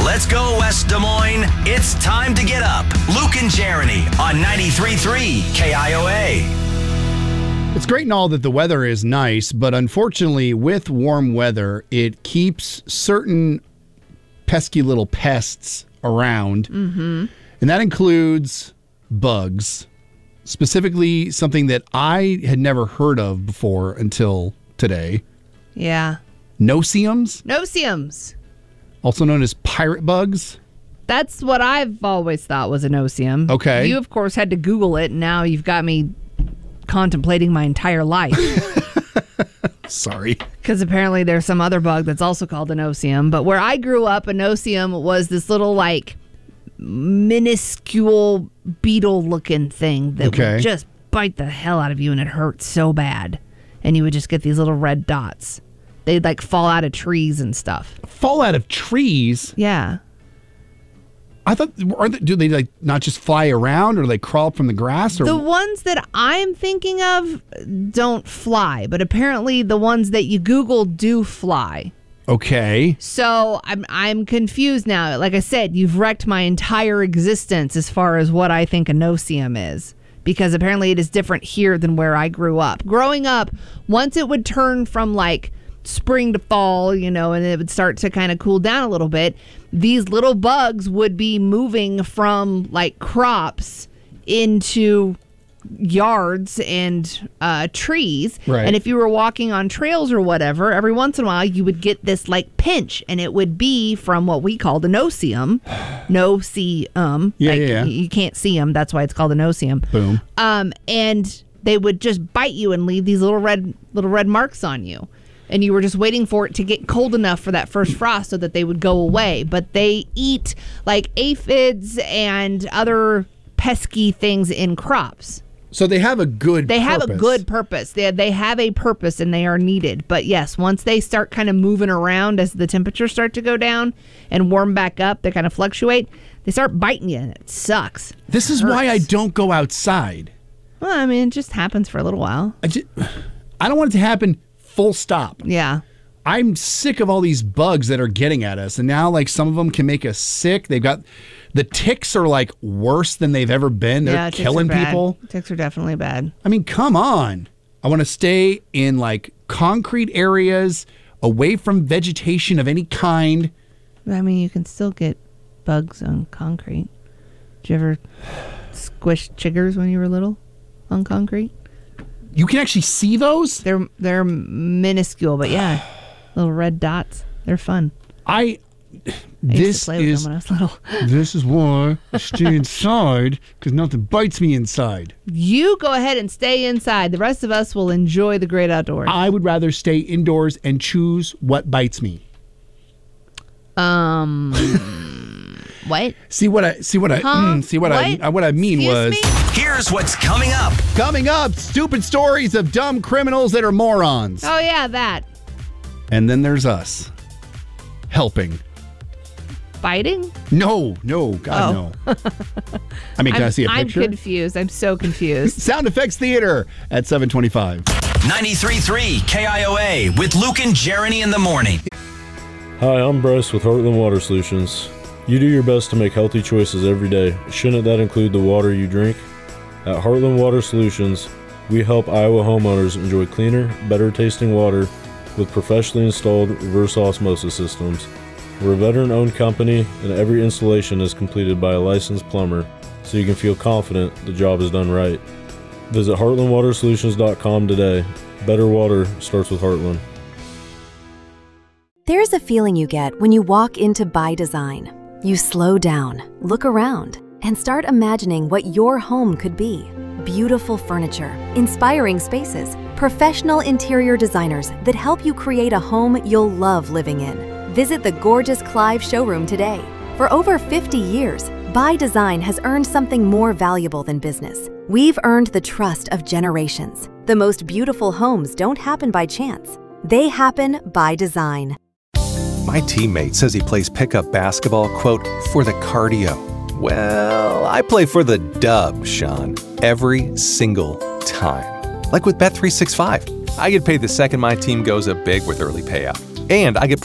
Let's go, West Des Moines. It's time to get up. Luke and Jeremy on 93.3 KIOA. It's great and all that the weather is nice, but unfortunately, with warm weather, it keeps certain pesky little pests around. Mm-hmm. And that includes bugs, specifically something that I had never heard of before until today. Yeah. No-see-ums? No-see-ums. Also known as pirate bugs? That's what I've always thought was a no-see-um. Okay. You, of course, had to Google it, and now you've got me contemplating my entire life. Sorry. Because apparently there's some other bug that's also called a no-see-um. But where I grew up, a no-see-um was this little, like, minuscule beetle-looking thing that would just bite the hell out of you, and it hurt so bad. And you would just get these little red dots. They'd, like, fall out of trees and stuff. Fall out of trees? Yeah. I thought, do they like not just fly around, or they crawl up from the grass? Or the ones that I'm thinking of don't fly, but apparently the ones that you Google do fly. Okay. So I'm confused now. Like I said, you've wrecked my entire existence as far as what I think a no-see-um is, because apparently it is different here than where I grew up. Growing up, once it would turn from like spring to fall, you know, and it would start to kind of cool down a little bit, these little bugs would be moving from like crops into yards and trees. Right. And if you were walking on trails or whatever, every once in a while you would get this like pinch, and it would be from what we called a no-see-um. No-see-um. Yeah. You can't see them. That's why it's called a no-see-um. Boom. And they would just bite you and leave these little red marks on you. And you were just waiting for it to get cold enough for that first frost so that they would go away. But they eat like aphids and other pesky things in crops. So they have a good purpose. Have a good purpose. They have a purpose, and they are needed. But yes, once they start kind of moving around as the temperatures start to go down and warm back up, they kind of fluctuate, they start biting you, and it sucks. This is why I don't go outside. Well, I mean, it just happens for a little while. I don't want it to happen full stop. Yeah. I'm sick of all these bugs that are getting at us. And now, like, some of them can make us sick. The ticks are, like, worse than they've ever been. They're killing people. Ticks are definitely bad. I mean, come on. I want to stay in, like, concrete areas, away from vegetation of any kind. I mean, you can still get bugs on concrete. Did you ever squish chiggers when you were little on concrete? You can actually see those? They're minuscule, but yeah, little red dots. They're fun. I used to play with them when I was little. This is why I stay inside, because nothing bites me inside. You go ahead and stay inside. The rest of us will enjoy the great outdoors. I would rather stay indoors and choose what bites me. What? What I mean Excuse was. me? Here's what's coming up. Coming up, stupid stories of dumb criminals that are morons. Oh yeah, that. And then there's us. Helping. Fighting? No, God, no. I mean, can I see a picture? I'm confused. I'm so confused. Sound Effects Theater at 7:25. 93.3 KIOA with Luke and Jeremy in the morning. Hi, I'm Bryce with Heartland Water Solutions. You do your best to make healthy choices every day. Shouldn't that include the water you drink? At Heartland Water Solutions, we help Iowa homeowners enjoy cleaner, better tasting water with professionally installed reverse osmosis systems. We're a veteran-owned company, and every installation is completed by a licensed plumber, so you can feel confident the job is done right. Visit heartlandwatersolutions.com today. Better water starts with Heartland. There's a feeling you get when you walk into By Design. You slow down, look around, and start imagining what your home could be. Beautiful furniture, inspiring spaces, professional interior designers that help you create a home you'll love living in. Visit the gorgeous Clive showroom today. For over 50 years, By Design has earned something more valuable than business. We've earned the trust of generations. The most beautiful homes don't happen by chance. They happen by design. My teammate says he plays pickup basketball, quote, for the cardio. Well, I play for the dub, Sean, every single time. Like with Bet365. I get paid the second my team goes up big with early payout. And I get